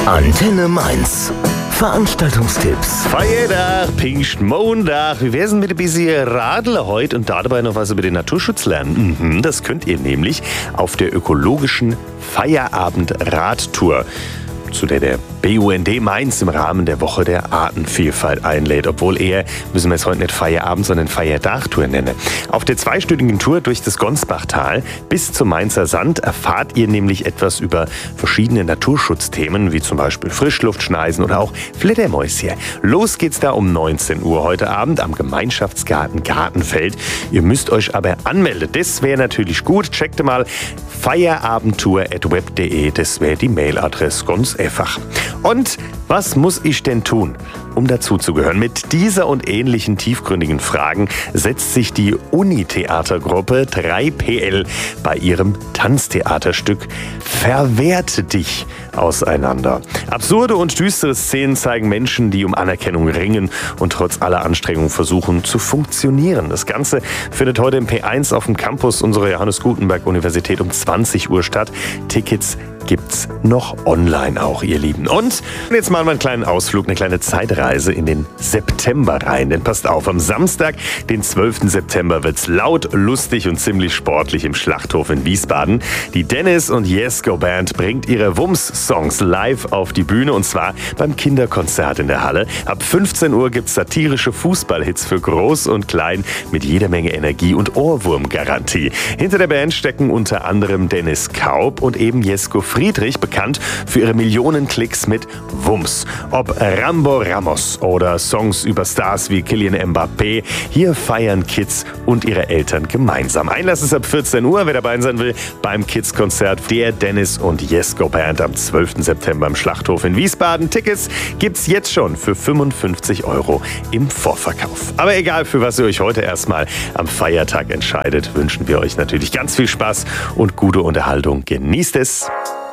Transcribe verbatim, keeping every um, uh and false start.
Antenne Mainz. Veranstaltungstipps. Feiertag, Pfingstmontag. Wir werden mit ein bisschen Radler heute und dabei noch was über den Naturschutz lernen. Mhm, das könnt ihr nämlich auf der ökologischen Feierabend-Radtour, zu der der B U N D Mainz im Rahmen der Woche der Artenvielfalt einlädt. Obwohl eher, müssen wir es heute nicht Feierabend, sondern Feierdagtour nennen. Auf der zweistündigen Tour durch das Gonsbachtal bis zum Mainzer Sand erfahrt ihr nämlich etwas über verschiedene Naturschutzthemen, wie zum Beispiel Frischluftschneisen oder auch Fledermäuschen. Los geht's da um neunzehn Uhr heute Abend am Gemeinschaftsgarten Gartenfeld. Ihr müsst euch aber anmelden. Das wäre natürlich gut. Checkt mal feierabendtour at web punkt de. Das wäre die Mailadresse, ganz einfach. Und was muss ich denn tun, um dazuzugehören? Mit dieser und ähnlichen tiefgründigen Fragen setzt sich die Uni-Theatergruppe drei P L bei ihrem Tanztheaterstück Verwehrte dich auseinander. Absurde und düstere Szenen zeigen Menschen, die um Anerkennung ringen und trotz aller Anstrengungen versuchen zu funktionieren. Das Ganze findet heute im P eins auf dem Campus unserer Johannes Gutenberg Universität um zwanzig Uhr statt. Tickets gibt's noch online auch, ihr Lieben. Und jetzt machen wir einen kleinen Ausflug, eine kleine Zeitreise in den September rein. Denn passt auf, am Samstag, den zwölften September, wird's laut, lustig und ziemlich sportlich im Schlachthof in Wiesbaden. Die Dennis und Jesko Band bringt ihre Wumms-Songs live auf die Bühne, und zwar beim Kinderkonzert in der Halle. Ab fünfzehn Uhr gibt's satirische Fußballhits für Groß und Klein mit jeder Menge Energie und Ohrwurmgarantie. Hinter der Band stecken unter anderem Dennis Kaub und eben Jesko Friedrich, bekannt für ihre Millionen Klicks mit Wumms. Ob Rambo Ramos oder Songs über Stars wie Kylian Mbappé, hier feiern Kids und ihre Eltern gemeinsam. Einlass ist ab vierzehn Uhr, wer dabei sein will, beim Kids-Konzert der Dennis und Jesko Band am zwölften September im Schlachthof in Wiesbaden. Tickets gibt's jetzt schon für fünfundfünfzig Euro im Vorverkauf. Aber egal, für was ihr euch heute erstmal am Feiertag entscheidet, wünschen wir euch natürlich ganz viel Spaß und gute Unterhaltung. Genießt es!